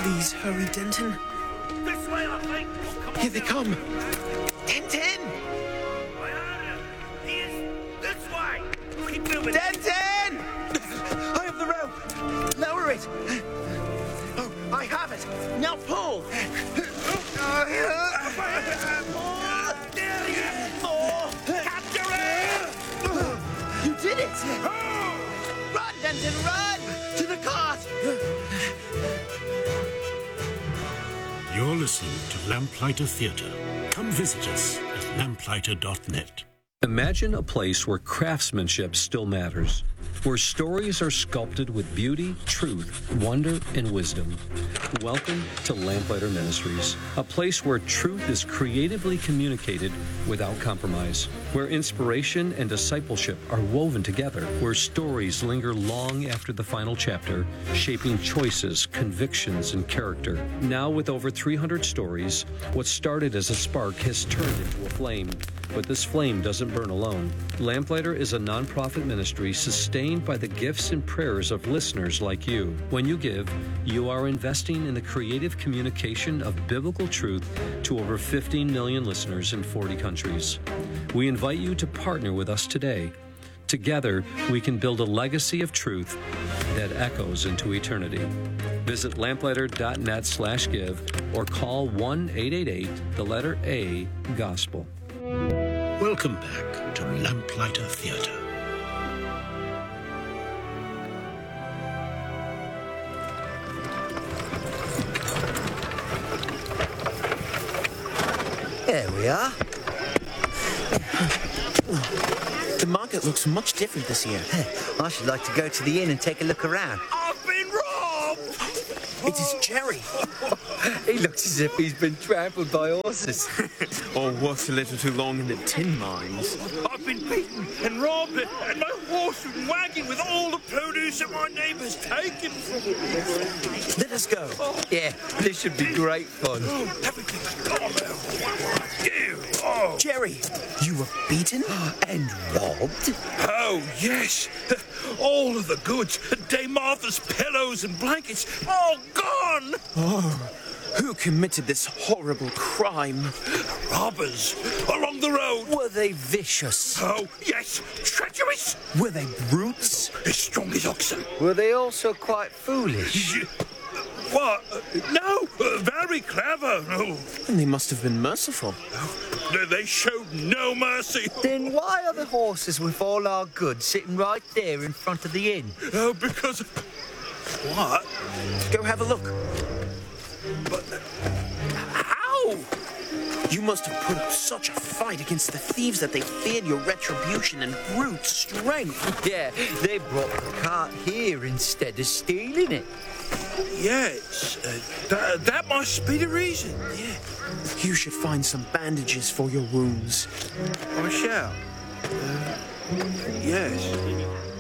Please hurry, Denton. This way, I think. Here they come. Denton! I heard him. He is this way. Keep moving. Denton! I have the rope. Lower it. Oh, I have it. Now pull. There he is. Capture him! You did it! Run, Denton, run! To the cart! You're listening to Lamplighter Theatre. Come visit us at lamplighter.net. Imagine a place where craftsmanship still matters, where stories are sculpted with beauty, truth, wonder, and wisdom. Welcome to Lamplighter Ministries, a place where truth is creatively communicated without compromise, where inspiration and discipleship are woven together, where stories linger long after the final chapter, shaping choices, convictions, and character. Now, with over 300 stories, what started as a spark has turned into a flame. But this flame doesn't burn alone. Lamplighter is a nonprofit ministry sustained by the gifts and prayers of listeners like you. When you give, you are investing in the creative communication of biblical truth to over 15 million listeners in 40 countries. We invite you to partner with us today. Together, we can build a legacy of truth that echoes into eternity. Visit lamplighter.net/give or call 1-888-A-GOSPEL. Welcome back to Lamplighter Theatre. There we are. The market looks much different this year. I should like to go to the inn and take a look around. I've been robbed! It is Jerry. He looks as if he's been trampled by horses. Or worked a little too long in the tin mines. I've been beaten and robbed, and my horse and wagon with all the produce that my neighbours taken from me. Let us go. Yeah, this should be great fun. Everything's gone now. You! Oh! Jerry, you were beaten? And robbed? Oh, yes. All of the goods, Dame Martha's pillows and blankets, all gone. Who committed this horrible crime? Robbers along the road. Were they vicious? Oh, yes, treacherous. Were they brutes? As strong as oxen. Were they also quite foolish? What? No, very clever. Oh, And they must have been merciful. they showed no mercy. Then why are the horses with all our goods sitting right there in front of the inn? Oh, because... What? Go have a look. But... How? You must have put up such a fight against the thieves that they feared your retribution and brute strength. Yeah, they brought the cart here instead of stealing it. Yes, that must be the reason. Yeah, You should find some bandages for your wounds. I shall. Yes.